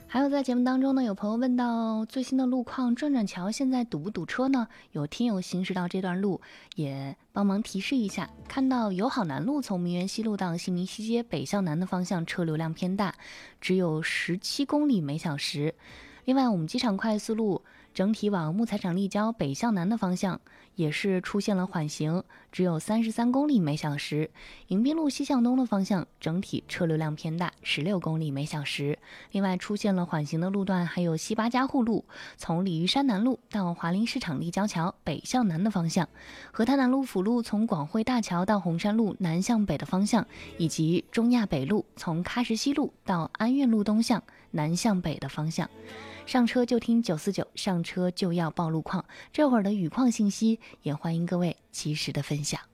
还有在节目当中呢，有朋友问到最新的路况，转转桥现在堵不堵车呢？有听友行驶到这段路，也帮忙提示一下。看到友好南路从名园西路到新民西街北向南的方向车流量偏大，只有17公里每小时。另外，我们机场快速路整体往木材厂立交北向南的方向也是出现了缓行，只有33公里每小时。迎宾路西向东的方向整体车流量偏大，16公里每小时。另外出现了缓行的路段还有西八家户路，从鲤鱼山南路到华林市场立交桥北向南的方向，河滩南路辅路从广汇大桥到红山路南向北的方向，以及中亚北路从喀什西路到安运路东向南向北的方向。上车就听949，上车就要报路况。这会儿的雨况信息也欢迎各位及时的分享。